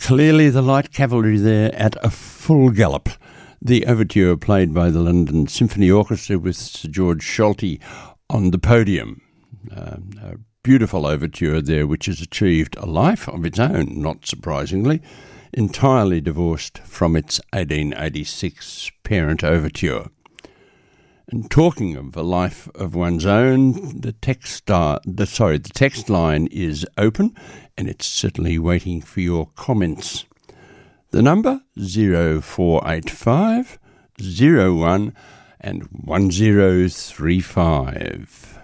Clearly the Light Cavalry there at a full gallop. The overture played by the London Symphony Orchestra with Sir George Solti on the podium. A beautiful overture there which has achieved a life of its own, not surprisingly, entirely divorced from its 1886 parent overture. And talking of a life of one's own, the text line is open, and it's certainly waiting for your comments. The number 0485 01 and 1035.